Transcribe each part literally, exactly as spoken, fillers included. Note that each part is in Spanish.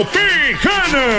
Tropicana.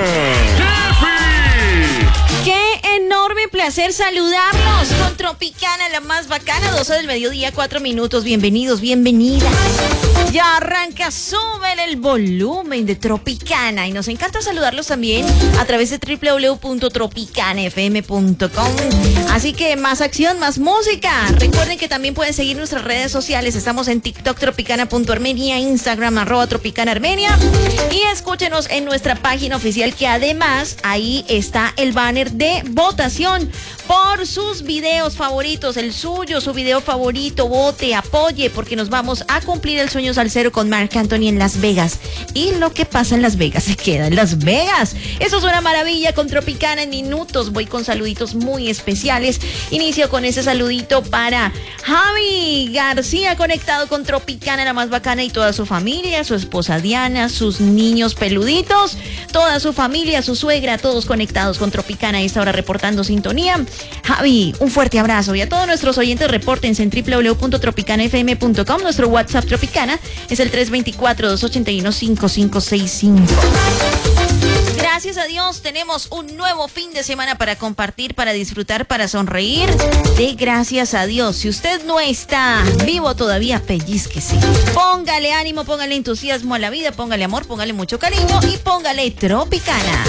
¡Qué enorme placer saludarlos con Tropicana, la más bacana! doce del mediodía, cuatro minutos. Bienvenidos, bienvenidas. Ya arranca, súbele el volumen de Tropicana. Y nos encanta saludarlos también a través de doble u doble u doble u punto tropicana f m punto com. Así que más acción, más música. Recuerden que también pueden seguir nuestras redes sociales. Estamos en TikTok, tropicana punto armenia, Instagram, arroba tropicana armenia. Y escúchenos en nuestra página oficial, que además ahí está el banner de votación por sus videos favoritos, el suyo, su video favorito. Vote, apoye, porque nos vamos a cumplir el sueño salsero con Marc Anthony en Las Vegas. Y lo que pasa en Las Vegas se queda en Las Vegas. Eso es una maravilla con Tropicana en minutos. Voy con saluditos muy especiales. Inicio con ese saludito para Javi García, conectado con Tropicana, la más bacana, y toda su familia, su esposa Diana, sus niños peluditos, toda su familia, su suegra, todos conectados con Tropicana a esta hora, reportando sintonía. Javi, un fuerte abrazo. Y a todos nuestros oyentes, repórtense en doble u doble u doble u punto tropicana f m punto com. Nuestro WhatsApp Tropicana es el tres dos cuatro, dos ocho uno, cinco cinco seis cinco. Gracias a Dios tenemos un nuevo fin de semana para compartir, para disfrutar, para sonreír. De gracias a Dios. Si usted no está vivo todavía, pellizquese. Póngale ánimo, póngale entusiasmo a la vida, póngale amor, póngale mucho cariño y póngale Tropicana.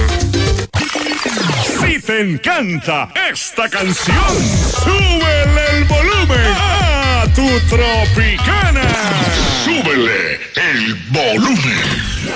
Si te encanta esta canción, súbele el volumen a tu Tropicana. Súbele el volumen.